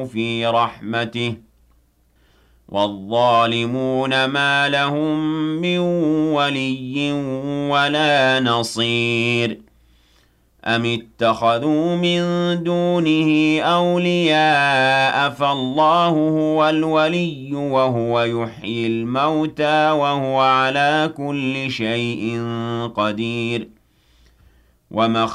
الله في رحمته والظالمون ما لهم من ولي ولا نصير أم اتخذوا من دونه أولياء فالله هو الولي وهو يحيي الموتى وهو على كل شيء قدير وما